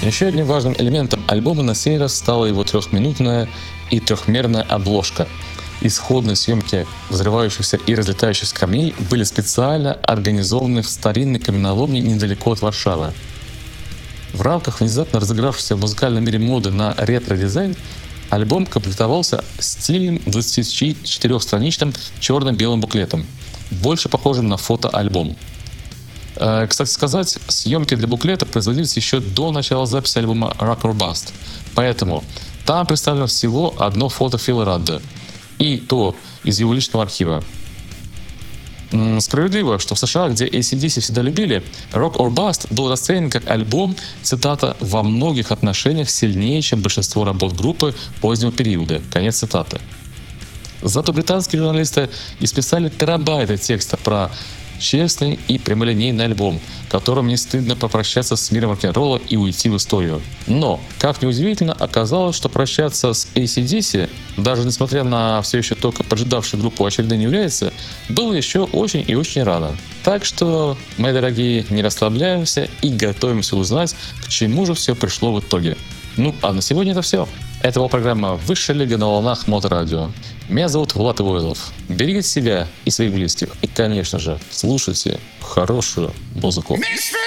Еще одним важным элементом альбома на сей раз стала его трехминутная и трехмерная обложка. Исходные съемки взрывающихся и разлетающихся камней были специально организованы в старинной каменоломне недалеко от Варшавы. В рамках внезапно разыгравшейся в музыкальном мире моды на ретро-дизайн альбом комплектовался стильным 24-страничным черно-белым буклетом, больше похожим на фотоальбом. Кстати сказать, съемки для буклета производились еще до начала записи альбома Rock or Bust, поэтому там представлено всего одно фото Фила Радда, и то из его личного архива. Справедливо, что в США, где AC/DC всегда любили, Rock or Bust был расценен как альбом, цитата, «во многих отношениях сильнее, чем большинство работ группы позднего периода», конец цитаты. Зато британские журналисты исписали терабайты текста про честный и прямолинейный альбом, которым не стыдно попрощаться с миром рок-н-ролла и уйти в историю. Но, как ни удивительно, оказалось, что прощаться с AC/DC, даже несмотря на все еще только поджидавшую группу очередной неурядицы, было еще очень и очень рано. Так что, мои дорогие, не расслабляемся и готовимся узнать, к чему же все пришло в итоге. Ну, а на сегодня это все. Это была программа «Высшая лига» на волнах Моторадио. Меня зовут Влад Ивойлов. Берегите себя и своих близких. И, конечно же, слушайте хорошую музыку.